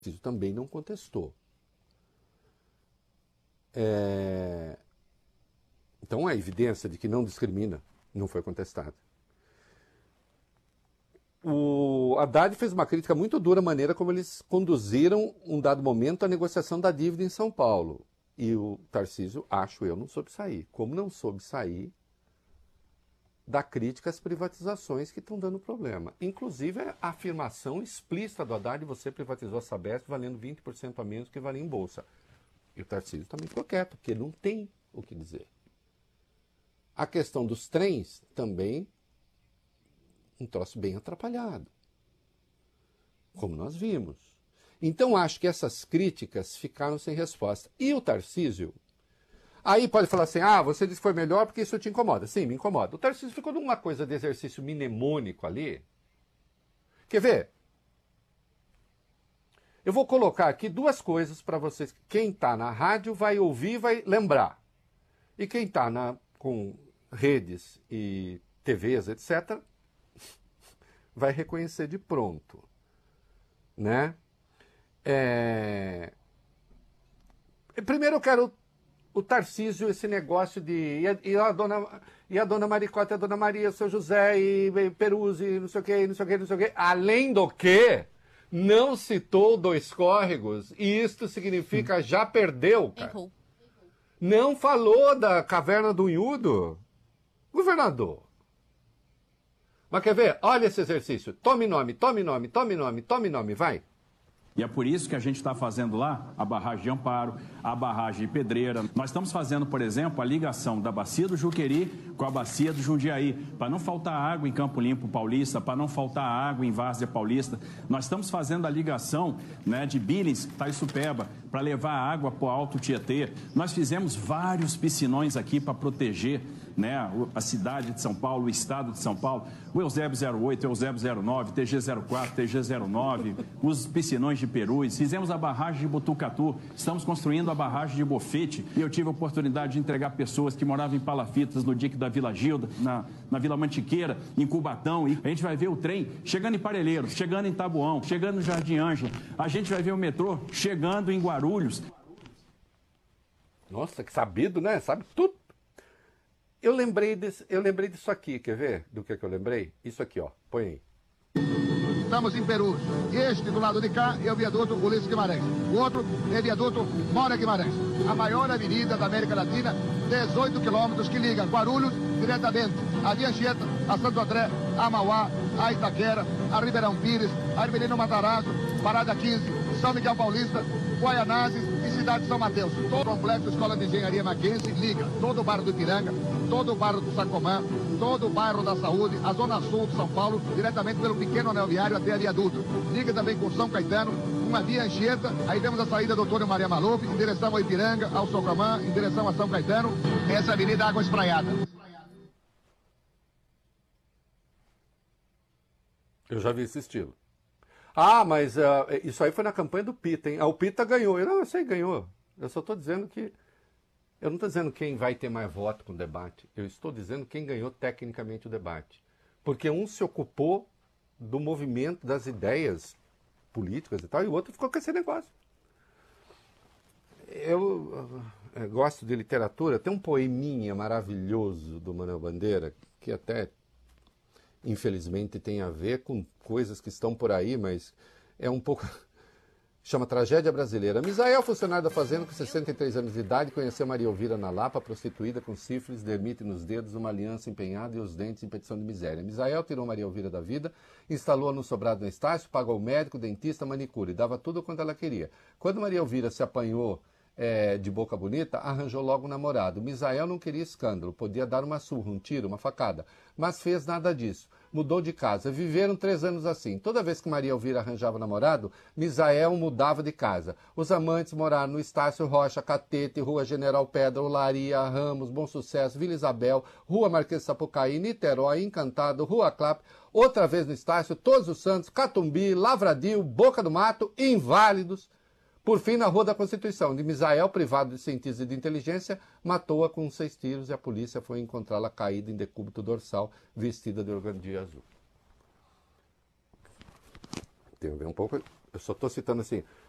Tarcísio também não contestou. Então a evidência de que não discrimina não foi contestada. O Haddad fez uma crítica muito dura à maneira como eles conduziram, um dado momento, a negociação da dívida em São Paulo. E o Tarcísio, acho eu, não soube sair. Como não soube sair da crítica às privatizações que estão dando problema. Inclusive a afirmação explícita do Haddad: você privatizou a Sabesp valendo 20% a menos que valia em bolsa. E o Tarcísio também ficou quieto, porque não tem o que dizer. A questão dos trens também, um troço bem atrapalhado, como nós vimos. Então acho que essas críticas ficaram sem resposta. E o Tarcísio, aí pode falar assim: ah, você disse que foi melhor porque isso te incomoda. Sim, me incomoda. O Tarcísio ficou numa coisa de exercício mnemônico ali. Quer ver? Eu vou colocar aqui duas coisas para vocês. Quem está na rádio vai ouvir, vai lembrar. E quem está com redes e TVs, etc., vai reconhecer de pronto. Né? Primeiro eu quero o Tarcísio, esse negócio de... E a dona Maricota, a dona Maria, o seu José, e Peruzzi, não sei o quê, não sei o quê, não sei o quê. Além do que, não citou dois córregos, e isto significa já perdeu, cara. Errou. Não falou da caverna do Unhudo. Governador. Mas quer ver? Olha esse exercício. Tome nome, tome nome, tome nome, tome nome, vai. E é por isso que a gente está fazendo lá a barragem de Amparo, a barragem de Pedreira. Nós estamos fazendo, por exemplo, a ligação da bacia do Juqueri com a bacia do Jundiaí, para não faltar água em Campo Limpo Paulista, para não faltar água em Várzea Paulista. Nós estamos fazendo a ligação, né, de Billings, Taissupeba, para levar água para o Alto Tietê. Nós fizemos vários piscinões aqui para proteger, né, a cidade de São Paulo, o estado de São Paulo, o Eusébio 08, Eusébio 09, TG 04, TG 09, os piscinões de Perus, fizemos a barragem de Botucatu, estamos construindo a barragem de Bofete, e eu tive a oportunidade de entregar pessoas que moravam em Palafitas, no dique da Vila Gilda, na Vila Mantiqueira, em Cubatão, e a gente vai ver o trem chegando em Parelheiros, chegando em Taboão, chegando no Jardim Ângela, a gente vai ver o metrô chegando em Guarulhos. Nossa, que sabido, né? Sabe tudo. Eu lembrei disso aqui, quer ver? Do que eu lembrei? Isso aqui, ó. Põe aí. Estamos em Peru. Este do lado de cá é o viaduto Ulisses Guimarães. O outro é o viaduto Moura Guimarães. A maior avenida da América Latina, 18 quilômetros, que liga Guarulhos diretamente a Via Anchieta, a Santo André, a Mauá, a Itaquera, a Ribeirão Pires, a Ribeirão Matarazzo, Parada 15, São Miguel Paulista, Guaianazes e Cidade de São Mateus. Todo o complexo Escola de Engenharia Mackenzie liga todo o bairro do Ipiranga, todo o bairro do Sacomã, todo o bairro da Saúde, a zona sul de São Paulo, diretamente pelo pequeno anel viário até a viaduto. Liga também com São Caetano, uma via Anchieta, aí temos a saída do Doutor Maria Maluf, em direção ao Ipiranga, ao Sacomã, em direção a São Caetano, essa avenida Água Espraiada. Eu já vi esse estilo. Ah, mas isso aí foi na campanha do Pita, hein? O Pita ganhou. Eu sei, ganhou. Eu só estou dizendo que... Eu não estou dizendo quem vai ter mais voto com o debate. Eu estou dizendo quem ganhou tecnicamente o debate. Porque um se ocupou do movimento, das ideias políticas e tal, e o outro ficou com esse negócio. Eu gosto de literatura. Tem um poeminha maravilhoso do Manuel Bandeira, que até, infelizmente, tem a ver com coisas que estão por aí, mas é um pouco... Chama Tragédia Brasileira. Misael, funcionário da fazenda com 63 anos de idade, conheceu Maria Elvira na Lapa, prostituída com sífilis, dermite nos dedos, uma aliança empenhada e os dentes em petição de miséria. Misael tirou Maria Elvira da vida, instalou-a no sobrado no Estácio, pagou médico, dentista, manicure, dava tudo quanto ela queria. Quando Maria Elvira se apanhou de boca bonita, arranjou logo um namorado. Misael não queria escândalo, podia dar uma surra, um tiro, uma facada, mas fez nada disso. Mudou de casa. Viveram 3 anos assim. Toda vez que Maria Elvira arranjava namorado, Misael mudava de casa. Os amantes moraram no Estácio Rocha, Catete, Rua General Pedra, Olaria, Ramos, Bom Sucesso, Vila Isabel, Rua Marquês de Sapucaí, Niterói, Encantado, Rua Clap, outra vez no Estácio, Todos os Santos, Catumbi, Lavradio, Boca do Mato, Inválidos. Por fim, na Rua da Constituição, de Misael, privado de cientista e de inteligência, matou-a com 6 tiros e a polícia foi encontrá-la caída em decúbito dorsal, vestida de organdia azul. Tem a ver um pouco... Eu só estou citando assim...